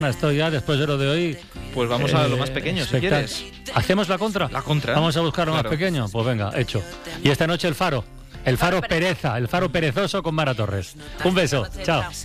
Esto ya, después de lo de hoy... Pues vamos a lo más pequeño, si quieres. ¿Hacemos la contra? La contra. Vamos a buscar lo Claro. más pequeño. Pues venga, hecho. Y esta noche el faro. El faro pereza, el faro perezoso con Mara Torres. Un beso, chao.